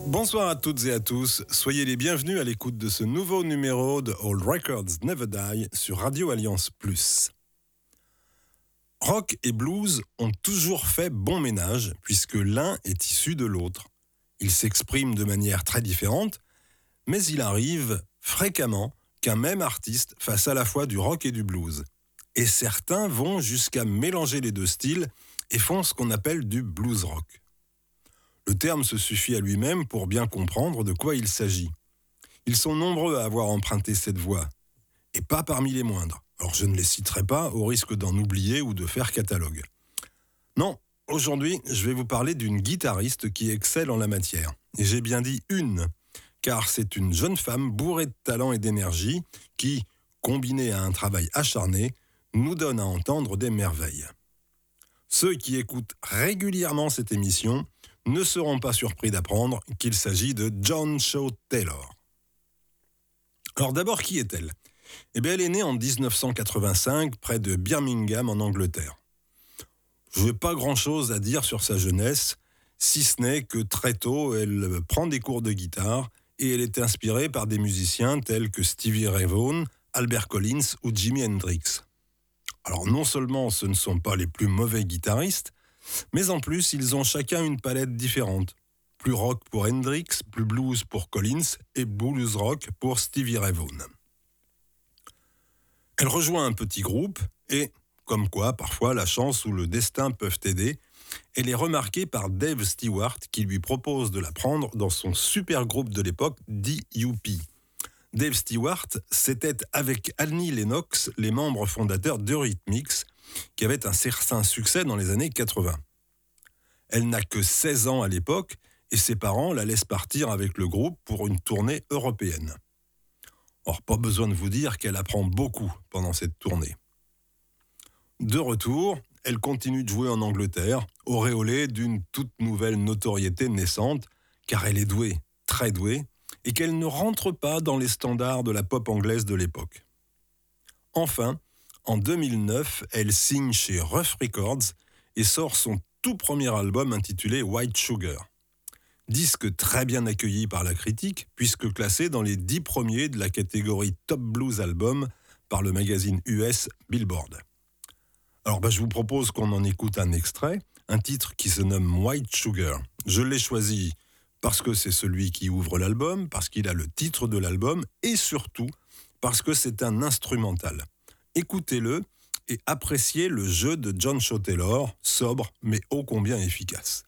Bonsoir à toutes et à tous, soyez les bienvenus à l'écoute de ce nouveau numéro de All Records Never Die sur Radio Alliance Plus. Rock et blues ont toujours fait bon ménage puisque l'un est issu de l'autre. Ils s'expriment de manière très différente, mais il arrive fréquemment qu'un même artiste fasse à la fois du rock et du blues. Et certains vont jusqu'à mélanger les deux styles et font ce qu'on appelle du blues rock. Le terme se suffit à lui-même pour bien comprendre de quoi il s'agit. Ils sont nombreux à avoir emprunté cette voie, et pas parmi les moindres. Alors je ne les citerai pas au risque d'en oublier ou de faire catalogue. Non, aujourd'hui, je vais vous parler d'une guitariste qui excelle en la matière. Et j'ai bien dit une, car c'est une jeune femme bourrée de talent et d'énergie qui, combinée à un travail acharné, nous donne à entendre des merveilles. Ceux qui écoutent régulièrement cette émission ne seront pas surpris d'apprendre qu'il s'agit de Joan Shaw Taylor. Alors d'abord, qui est-elle ? Eh bien, elle est née en 1985 près de Birmingham en Angleterre. Je n'ai pas grand-chose à dire sur sa jeunesse, si ce n'est que très tôt, elle prend des cours de guitare et elle est inspirée par des musiciens tels que Stevie Ray Vaughan, Albert Collins ou Jimi Hendrix. Alors non seulement ce ne sont pas les plus mauvais guitaristes, mais en plus ils ont chacun une palette différente. Plus rock pour Hendrix, plus blues pour Collins et blues rock pour Stevie Ray Vaughan. Elle rejoint un petit groupe et, comme quoi parfois la chance ou le destin peuvent aider, elle est remarquée par Dave Stewart qui lui propose de la prendre dans son super groupe de l'époque D.U.P. Dave Stewart, c'était avec Annie Lennox les membres fondateurs d'Eurythmics, qui avaient un certain succès dans les années 80. Elle n'a que 16 ans à l'époque et ses parents la laissent partir avec le groupe pour une tournée européenne. Or, pas besoin de vous dire qu'elle apprend beaucoup pendant cette tournée. De retour, elle continue de jouer en Angleterre, auréolée d'une toute nouvelle notoriété naissante, car elle est douée, très douée, et qu'elle ne rentre pas dans les standards de la pop anglaise de l'époque. Enfin, en 2009, elle signe chez Rough Records et sort son tout premier album intitulé White Sugar. Disque très bien accueilli par la critique, puisque classé dans les 10 premiers de la catégorie Top Blues Album par le magazine US Billboard. Alors je vous propose qu'on en écoute un extrait, un titre qui se nomme White Sugar. Je l'ai choisi parce que c'est celui qui ouvre l'album, parce qu'il a le titre de l'album et surtout parce que c'est un instrumental. Écoutez-le et appréciez le jeu de Joan Shaw Taylor, sobre mais ô combien efficace.